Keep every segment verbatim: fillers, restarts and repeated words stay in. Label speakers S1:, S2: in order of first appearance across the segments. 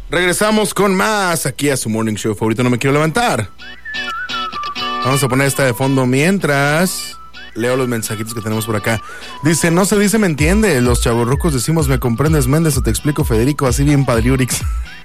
S1: Regresamos con más aquí a su morning show favorito, No Me Quiero Levantar. Vamos a poner esta de fondo mientras leo los mensajitos que tenemos por acá. Dice, no se dice me entiende, los chavorrucos decimos me comprendes Méndez o te explico Federico, así bien padriurix.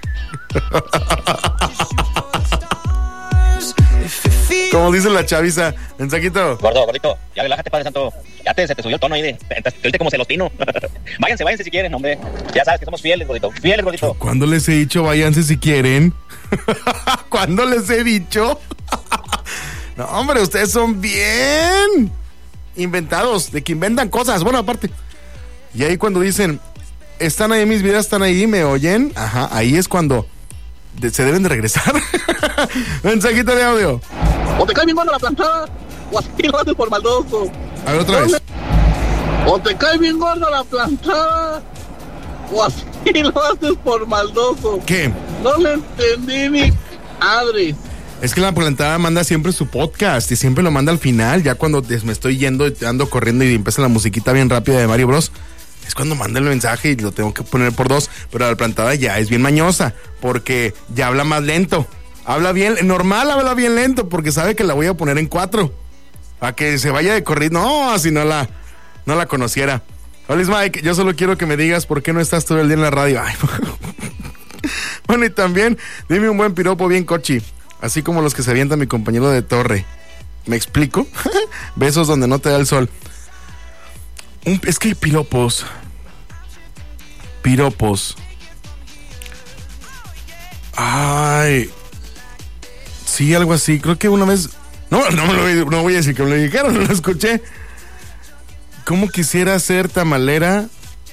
S1: Como dice la chaviza, mensajito.
S2: Gordo, gordito, ya relájate, Padre Santo. Ya te, se te subió el tono ahí de, te, te oíste como celostino. Váyanse, váyanse si quieren, hombre. Ya sabes que somos fieles, gordito, fieles, gordito.
S1: ¿Cuándo les he dicho váyanse si quieren? ¿Cuándo les he dicho? No, hombre, ustedes son bien inventados, de que inventan cosas. Bueno, aparte. Y ahí cuando dicen, están ahí mis vidas, están ahí, ¿me oyen? Ajá, ahí es cuando de, se deben de regresar. Mensajito de audio.
S3: O te cae bien gordo la plantada, o así lo haces por maldoso.
S1: A ver, otra vez.
S3: O te cae bien gordo la plantada, o así lo haces por maldoso.
S1: ¿Qué?
S3: No le entendí ni madre.
S1: Es que la plantada manda siempre su podcast y siempre lo manda al final, ya cuando me estoy yendo, ando corriendo y empieza la musiquita bien rápida de Mario Bros. Es cuando manda el mensaje y lo tengo que poner por dos, pero la plantada ya es bien mañosa, porque ya habla más lento. Habla bien, normal habla bien lento, porque sabe que la voy a poner en cuatro. A que se vaya de corrido. No, si no la, no la conociera. Hola, Mike, yo solo quiero que me digas por qué no estás todo el día en la radio. Ay. Bueno, y también, dime un buen piropo bien cochi. Así como los que se avienta mi compañero de torre. ¿Me explico? Besos donde no te da el sol. Un, es que piropos. Piropos. Ay. Sí, algo así. Creo que una vez... No, no, me lo, no voy a decir que me lo dijeron, no lo escuché. ¿Cómo quisiera ser tamalera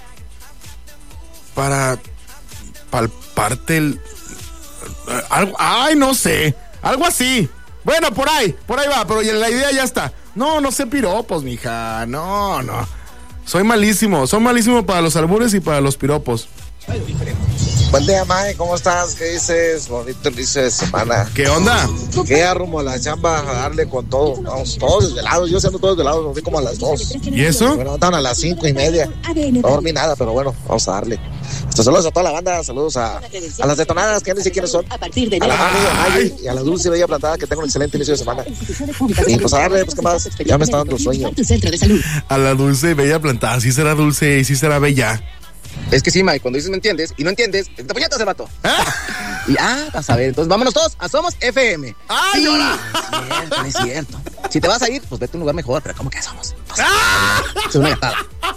S1: para palparte el... Algo, ay, no sé. Algo así. Bueno, por ahí, por ahí va, pero la idea ya está. No, no sé piropos, mija. No, no. Soy malísimo. Soy malísimo para los albures y para los piropos.
S4: Buen día, Mae, ¿cómo estás? ¿Qué dices? Bonito inicio de semana.
S1: ¿Qué onda?
S4: ¿Qué rumbo a la chamba a darle con todo? Vamos, todos desvelados, yo siendo todos desvelados, nos vi como a las dos.
S1: ¿Y eso?
S4: Bueno, estaban a las cinco y media. No dormí nada, pero bueno, vamos a darle. Estos saludos a toda la banda, saludos a, a las detonadas, que ya ni sé quiénes son. A la Mari y a la Dulce Bella Plantada, que tengo un excelente inicio de semana. Y pues a darle, pues qué más, ya me está dando sueño.
S1: A la Dulce Bella Plantada, sí será dulce y sí será bella.
S5: Es que sí, Mike, cuando dices me entiendes y no entiendes, te puñetas el vato. ¿Ah? Y ah, vas a ver, entonces vámonos todos a Somos F M.
S1: ¡Ay,
S5: sí,
S1: hola!
S5: Es cierto, es cierto. Si te vas a ir, pues vete a un lugar mejor, pero ¿cómo que somos? Pues, ¡ah! Es una gatada.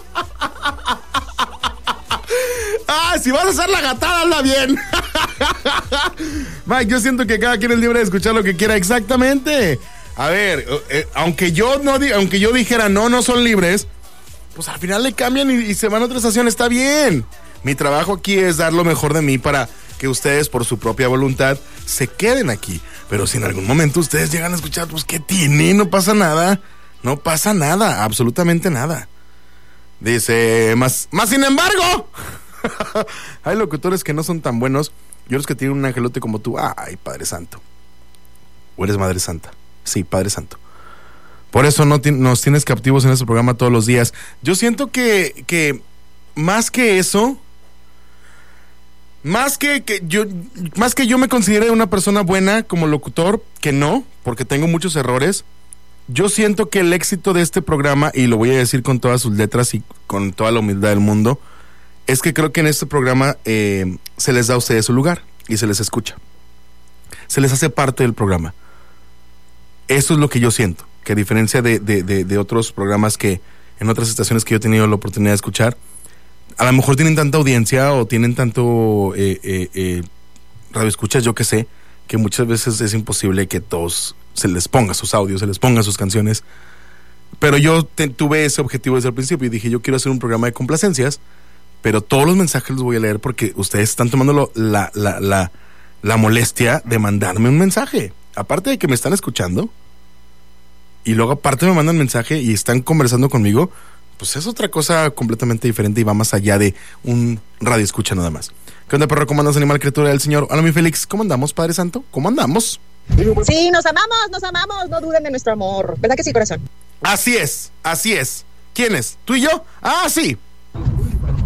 S1: ¡Ah! Si vas a hacer la gatada, habla bien. Mike, yo siento que cada quien es libre de escuchar lo que quiera. Exactamente. A ver, eh, aunque yo no, aunque yo dijera no, no son libres, pues al final le cambian y, y se van a otra estación, está bien. Mi trabajo aquí es dar lo mejor de mí para que ustedes por su propia voluntad se queden aquí. Pero si en algún momento ustedes llegan a escuchar, pues ¿qué tiene? No pasa nada. No pasa nada, absolutamente nada. Dice, más, más sin embargo, hay locutores que no son tan buenos y otros que tienen un angelote como tú. Ay, Padre Santo. ¿O eres Madre Santa? Sí, Padre Santo. Por eso no t- nos tienes captivos en este programa todos los días. Yo siento que, que más que eso, más que, que yo, más que yo me considere una persona buena como locutor, que no, porque tengo muchos errores. Yo siento que el éxito de este programa, y lo voy a decir con todas sus letras y con toda la humildad del mundo, es que creo que en este programa eh, se les da a ustedes su lugar y se les escucha. Se les hace parte del programa. Eso es lo que yo siento. Que a diferencia de, de, de, de otros programas que en otras estaciones que yo he tenido la oportunidad de escuchar, a lo mejor tienen tanta audiencia o tienen tanto eh, eh, eh, radioescuchas, yo que sé, que muchas veces es imposible que todos se les ponga sus audios, se les ponga sus canciones. Pero yo te, tuve ese objetivo desde el principio y dije, yo quiero hacer un programa de complacencias, pero todos los mensajes los voy a leer porque ustedes están tomando lo, la, la, la, la molestia de mandarme un mensaje. Aparte de que me están escuchando, y luego aparte me mandan mensaje y están conversando conmigo, pues es otra cosa completamente diferente y va más allá de un radio escucha nada más. ¿Qué onda, perro? ¿Cómo andas, animal, criatura del Señor? Hola, mi Félix, ¿cómo andamos, Padre Santo? ¿Cómo andamos?
S6: Sí, nos amamos, nos amamos, no duden de nuestro amor. ¿Verdad que sí, corazón?
S1: Así es, así es. ¿Quién es? ¿Tú y yo? Ah, sí.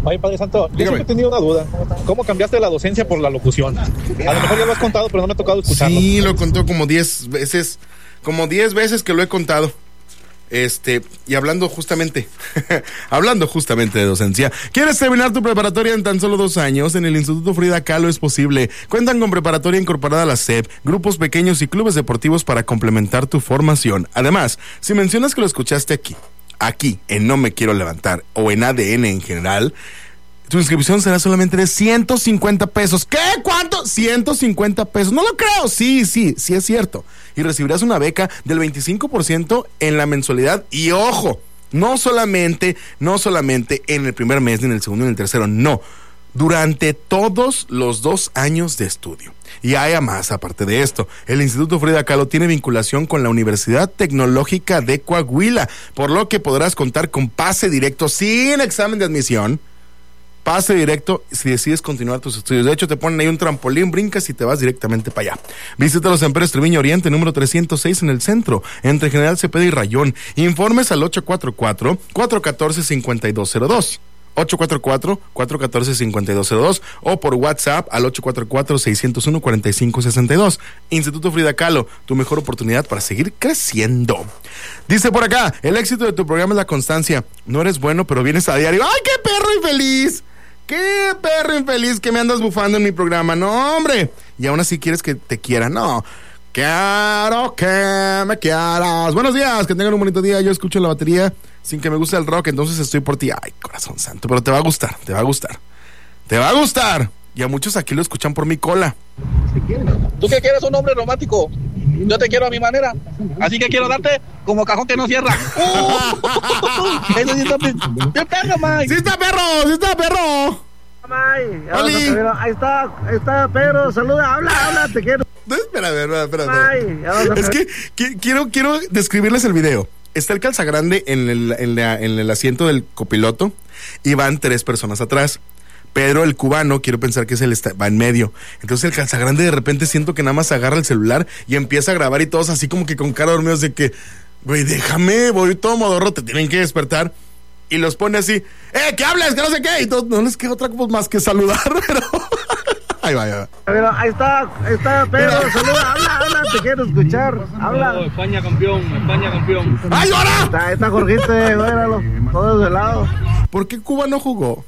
S7: Oye, Padre Santo, yo
S1: Dígame.
S7: siempre he tenido una duda. ¿Cómo cambiaste la docencia por la locución? A lo mejor ya lo has contado, pero no me ha tocado escucharlo.
S1: Sí, lo contó como diez veces, como diez veces que lo he contado. Este, y hablando justamente, hablando justamente de docencia, ¿quieres terminar tu preparatoria en tan solo dos años? En el Instituto Frida Kahlo es posible. Cuentan con preparatoria incorporada a la S E P, grupos pequeños y clubes deportivos para complementar tu formación. Además, si mencionas que lo escuchaste aquí, aquí, en No Me Quiero Levantar, o en A D N en general, tu inscripción será solamente de ciento cincuenta pesos. ¿Qué? ¿Cuánto? ciento cincuenta pesos. No lo creo. Sí, sí, sí es cierto. Y recibirás una beca del veinticinco por ciento en la mensualidad. Y ojo, no solamente, no solamente en el primer mes, ni en el segundo, ni en el tercero, no. Durante todos los dos años de estudio. Y hay a más, aparte de esto, el Instituto Frida Kahlo tiene vinculación con la Universidad Tecnológica de Coahuila, por lo que podrás contar con pase directo sin examen de admisión. Pase directo si decides continuar tus estudios. De hecho, te ponen ahí un trampolín, brincas y te vas directamente para allá. Visítalos en Pérez Treviño Oriente, número trescientos seis en el centro, entre General Cepeda y Rayón. Informes al ocho cuatro cuatro, cuatro uno cuatro, cinco dos cero dos. ocho cuatro cuatro, cuatro uno cuatro, cinco dos cero dos o por WhatsApp al ocho cuatro cuatro, seis cero uno, cuatro cinco seis dos. Instituto Frida Kahlo, tu mejor oportunidad para seguir creciendo. Dice por acá, el éxito de tu programa es la constancia. No eres bueno, pero vienes a diario. ¡Ay, qué perro infeliz! ¡Qué perro infeliz que me andas bufando en mi programa! ¡No, hombre! Y aún así quieres que te quiera. No, quiero que me quieras. Buenos días, que tengan un bonito día. Yo escucho la batería sin que me guste el rock, entonces estoy por ti. Ay, corazón santo, pero te va a gustar, te va a gustar. Te va a gustar. Y a muchos aquí lo escuchan por mi cola.
S3: ¿Tú qué quieres? Un hombre romántico. Yo te quiero a mi manera. Así que quiero darte como cajón que no cierra. ¡Uh! Eso sí está bien perro, Mike.
S1: ¡Sí está perro! ¡Sí está perro!
S8: Mike,
S1: ¡Oli!
S8: ahí está, ahí está Pedro, saluda, habla, habla, te quiero.
S1: No, espera, espera, espera, espera. Es que, que quiero, quiero describirles el video. Está el calzagrande en el, en, la, en el asiento del copiloto y van tres personas atrás. Pedro, el cubano, quiero pensar que es el está, va en medio. Entonces el calzagrande de repente siento que nada más agarra el celular y empieza a grabar y todos así como que con cara dormidos de que, güey, déjame, voy todo modorro, te tienen que despertar. Y los pone así, ¡eh, que hables, que no sé qué! Y todos, no les queda otra cosa más que saludar, pero... ahí va, ahí va.
S8: Pero ahí está, ahí está Pedro, saluda, habla, habla, te quiero escuchar, habla.
S7: Oh, España campeón, España campeón.
S1: ¡Ay, ahora!
S8: Está, está Jorgito, míralo, todo de lado.
S1: ¿Por qué Cuba no jugó?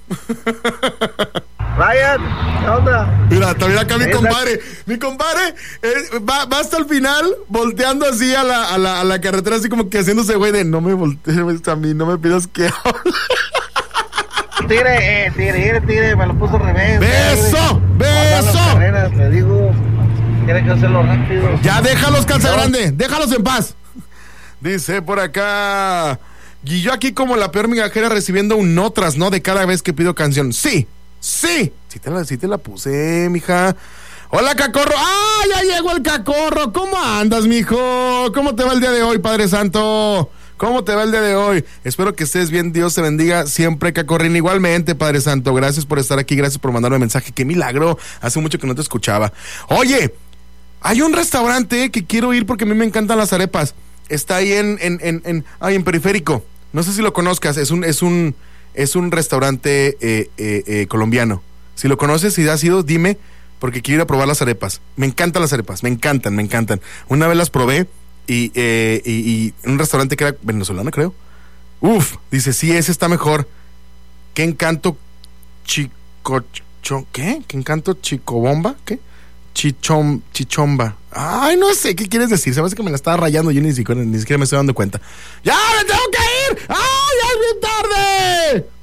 S8: Ryan, ¿qué onda?
S1: Mira, también acá mi compadre, mi compadre eh, va, va hasta el final volteando así a la, a la, a la carretera, así como que haciéndose güey de no me voltees a mí, no me pidas que hable.
S8: Tire, eh, tire, tire, tire, me lo puso al revés.
S1: ¡Beso! ¡Beso!
S8: Carreras, te digo, tiene que hacerlo rápido.
S1: Ya déjalos, calzagrande, déjalos en paz. Dice por acá, y yo aquí como la peor migajera recibiendo un no tras no de cada vez que pido canción. Sí, sí, sí te la, sí te la puse, mija. Hola, Cacorro. ¡Ah, ya llegó el Cacorro! ¿Cómo andas, mijo? ¿Cómo te va el día de hoy, Padre Santo? ¿Cómo te va el día de hoy? Espero que estés bien, Dios te bendiga siempre, Cacorrín. Igualmente, Padre Santo, gracias por estar aquí, gracias por mandarme mensaje. ¡Qué milagro! Hace mucho que no te escuchaba. Oye, hay un restaurante que quiero ir porque a mí me encantan las arepas. Está ahí en, en, en, en, ay, en Periférico. No sé si lo conozcas, es un, es un, es un restaurante eh, eh, eh, colombiano. Si lo conoces, si has ido, dime, porque quiero ir a probar las arepas. Me encantan las arepas, me encantan, me encantan. Una vez las probé y, eh, y, y en un restaurante que era venezolano, creo. Uf, dice, sí, ese está mejor. ¿Qué encanto chico, cho, qué? ¿Qué encanto chicobomba? ¿Qué? Chichom, chichomba. Ay, no sé qué quieres decir. Sabes que me la estaba rayando. Yo ni siquiera, ni siquiera me estoy dando cuenta. ¡Ya me tengo que ir! ¡Ay, ya es bien tarde!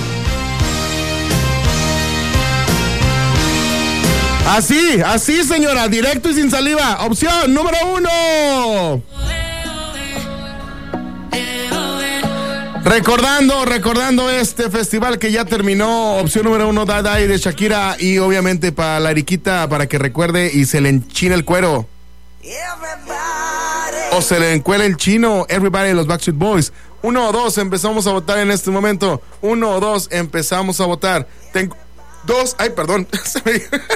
S1: Así, así, señora. Directo y sin saliva. Opción número uno. Recordando, recordando este festival que ya terminó, opción número uno, Dadai de Shakira, y obviamente para la Eriquita, para que recuerde y se le enchine el cuero. O se le encuela el chino, Everybody de los Backstreet Boys. Uno o dos, empezamos a votar en este momento. Uno o dos, empezamos a votar. Tengo dos, ay, perdón.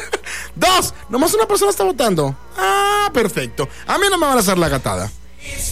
S1: Dos, nomás una persona está votando. Ah, perfecto. A mí no me van a hacer la gatada.